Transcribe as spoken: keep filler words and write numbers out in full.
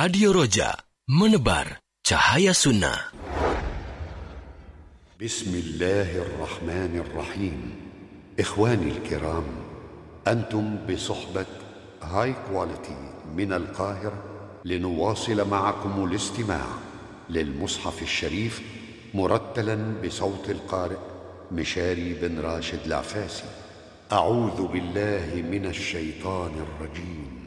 Radio Roja, menebar cahaya sunnah. بسم الله الرحمن الرحيم. إخواني الكرام، أنتم بصحبة هاي كواليتي من القاهرة لنواصل معكم الاستماع للمصحف الشريف مرتلا بصوت القارئ مشاري بن راشد العفاسي. أعوذ بالله من الشيطان الرجيم.